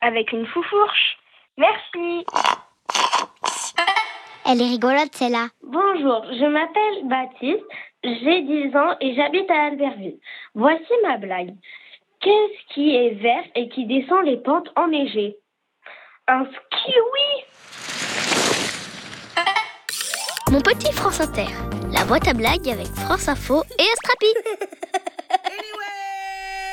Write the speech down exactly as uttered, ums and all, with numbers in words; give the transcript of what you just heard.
avec une foufourche. Merci. Elle est rigolote, celle-là. Bonjour, je m'appelle Baptiste, j'ai dix ans et j'habite à Albertville. Voici ma blague. Qu'est-ce qui est vert et qui descend les pentes enneigées? Un kiwi. Mon petit France Inter, la boîte à blagues avec France Info et Astrapi.